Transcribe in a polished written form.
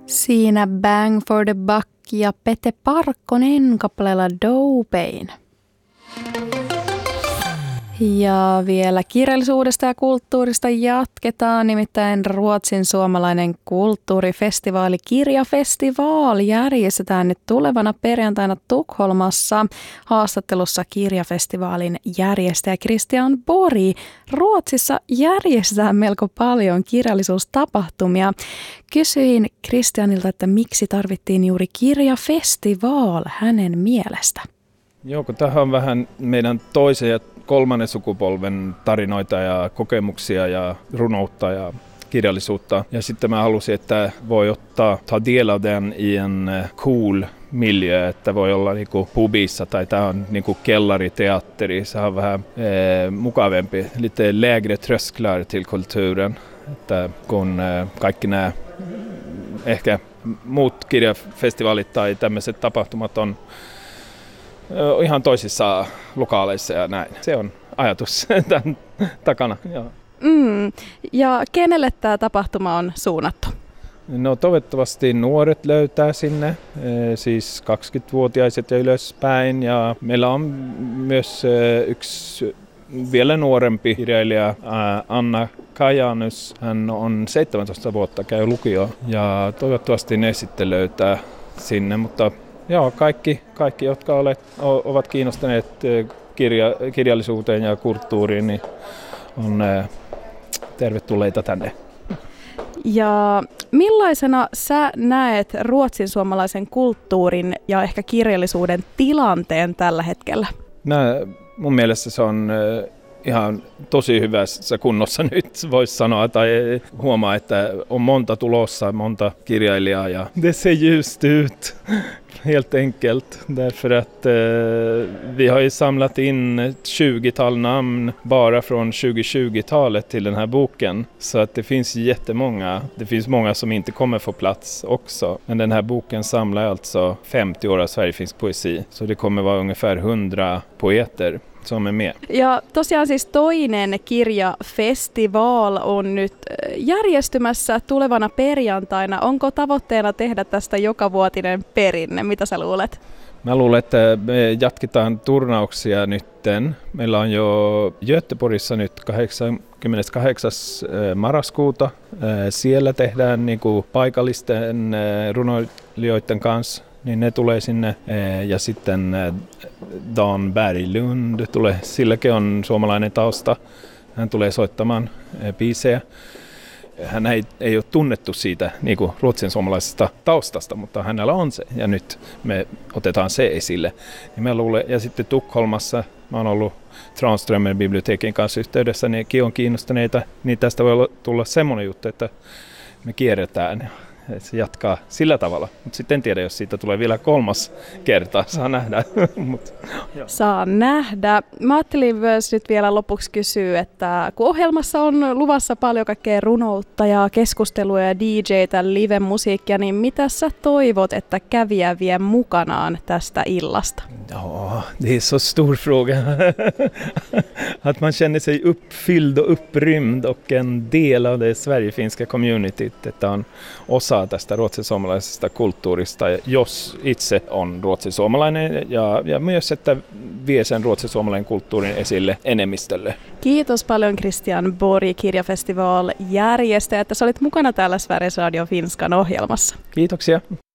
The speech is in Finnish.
Siinä Bang for the Buck ja Pete Parkkonen kappaleella Dopein. Ja vielä kirjallisuudesta ja kulttuurista jatketaan, nimittäin Ruotsin suomalainen kulttuurifestivaali Kirjafestival järjestetään nyt tulevana perjantaina Tukholmassa. Haastattelussa kirjafestivaalin järjestäjä Christian Borg. Ruotsissa järjestetään melko paljon kirjallisuustapahtumia. Kysyin Christianilta, että miksi tarvittiin juuri kirjafestival hänen mielestä. Joo, kun tähän on vähän meidän toisen ja kolmannen sukupolven tarinoita ja kokemuksia ja runoutta ja kirjallisuutta. Ja sitten mä halusin, että voi ta del av den i en cool miljö, että voi olla niinku pubissa tai tää on niinku kellariteatteri. Se on vähän mukavempi, lite lägre trösklar till kulturen. Että kun kaikki nämä ehkä muut kirjafestivaalit tai tämmöiset tapahtumat on ihan toisissa lokaaleissa ja näin. Se on ajatus tämän takana. Joo. Ja kenelle tämä tapahtuma on suunnattu? No toivottavasti nuoret löytää sinne, siis 20-vuotiaiset ja ylöspäin. Ja meillä on myös yksi vielä nuorempi kirjailija, Anna Kajanus. Hän on 17 vuotta, käy lukioon ja toivottavasti ne sitten löytää sinne, mutta joo, kaikki jotka ovat kiinnostuneet kirjallisuuteen ja kulttuuriin, niin on tervetulleita tänne. Ja millaisena sä näet ruotsin suomalaisen kulttuurin ja ehkä kirjallisuuden tilanteen tällä hetkellä? Mun mielestä se on ihan tosi hyvässä kunnossa nyt, voisi sanoa, tai huomaa, että on monta tulossa, monta kirjailijaa ja det ser ljust ut. Helt enkelt, därför att vi har ju samlat in ett 20-tal namn bara från 2020-talet till den här boken. Så att det finns jättemånga, det finns många som inte kommer få plats också. Men den här boken samlar alltså 50 år av sverigefinsk poesi. Så det kommer vara ungefär 100 poeter som är med. Ja tosiaan siis toinen kirjafestival on nyt järjestymässä tulevana perjantaina. Onko tavoitteena tehdä tästä jokavuotinen perinne? Mitä sä luulet? Mä luulen, että me jatketaan turnauksia nytten. Meillä on jo Göteborgissa nyt 88. marraskuuta. Siellä tehdään niinku paikallisten runoilijoiden kanssa. Niin ne tulee sinne ja sitten Dan Berglund tulee, silläkin on suomalainen tausta. Hän tulee soittamaan biisejä. Hän ei ole tunnettu siitä niin kuin ruotsin suomalaisesta taustasta, mutta hänellä on se ja nyt me otetaan se esille. Ja sitten Tukholmassa mä oon ollut Tranströmer bibliotekin kanssa yhteydessä, nekin on kiinnostuneita, niin tästä voi tulla semmoinen juttu, että me kierretään. Se jatkaa sillä tavalla, mutta sitten en tiedä, jos siitä tulee vielä kolmas kerta. Saa nähdä. Saa nähdä. Mä ajattelin myös nyt vielä lopuksi kysyä, että kun ohjelmassa on luvassa paljon kaikkea runoutta ja keskustelua ja DJtä, live-musiikkia, niin mitä sä toivot, että kävijä vie mukanaan tästä illasta? Ja, det är så stor fråga. Att man känner sig uppfylld och upprymd och en del av det sverigefinska communityt, että on osa tästä ruotsinsuomalaisesta kulttuurista, jos itse on ruotsinsuomalainen ja myös, että vie sen ruotsinsuomalainen kulttuurin esille enemmistölle. Kiitos paljon Christian Borg, kirjafestival järjestäjä, että sä olit mukana täällä Sveriges Radio Finskan ohjelmassa. Kiitoksia.